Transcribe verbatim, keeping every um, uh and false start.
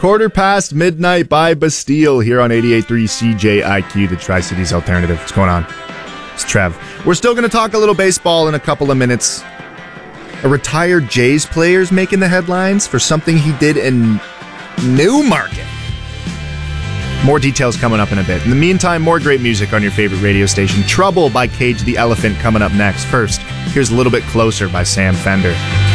Quarter past midnight by Bastille here on eighty-eight point three C J I Q, the Tri-Cities Alternative. What's going on? It's Trev. We're still going to talk a little baseball in a couple of minutes. A retired Jays player's making the headlines for something he did in Newmarket. More details coming up in a bit. In the meantime, more great music on your favorite radio station. Trouble by Cage the Elephant coming up next. First, here's A Little Bit Closer by Sam Fender.